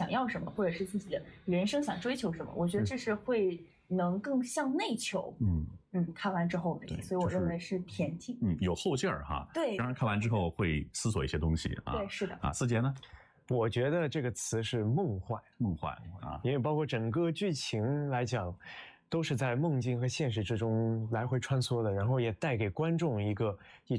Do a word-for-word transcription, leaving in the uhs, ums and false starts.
想要什么，或者是自己的人生想追求什么。我觉得这是会能更向内求。嗯嗯，看完之后的，所以我认为是恬静。 嗯，有后劲儿哈。 对， 当然看完之后会思索一些东西啊。 对，是的。 啊，思杰呢？ 我觉得这个词是梦幻， 梦幻啊， 因为包括整个剧情来讲，都是在梦境和现实之中来回穿梭的，然后也带给观众一个一